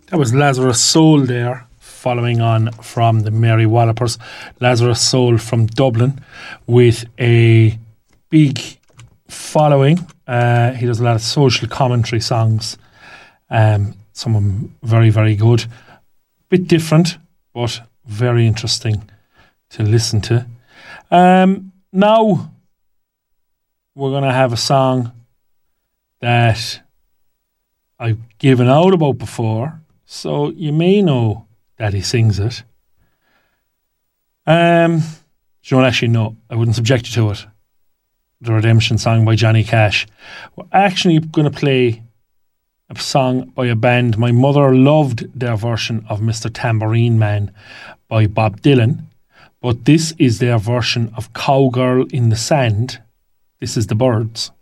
That was Lazarus Soul there, following on from the Mary Wallopers. Lazarus Soul from Dublin with a big following. He does a lot of social commentary songs. Some of them very, very good. Bit different, but very interesting to listen to. Now we're going to have a song that I've given out about before, so you may know that he sings it. You don't actually know. I wouldn't subject you to it. The Redemption Song by Johnny Cash. We're actually going to play a song by a band. My mother loved their version of Mr. Tambourine Man by Bob Dylan, but this is their version of Cowgirl in the Sand. This is the Byrds.